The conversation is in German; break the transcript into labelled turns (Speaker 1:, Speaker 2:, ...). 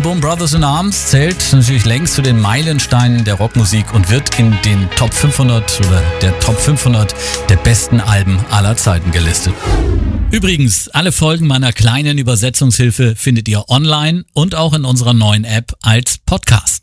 Speaker 1: Album Brothers in Arms zählt natürlich längst zu den Meilensteinen der Rockmusik und wird in den Top 500 oder der Top 500 der besten Alben aller Zeiten gelistet. Übrigens, alle Folgen meiner kleinen Übersetzungshilfe findet ihr online und auch in unserer neuen App als Podcast.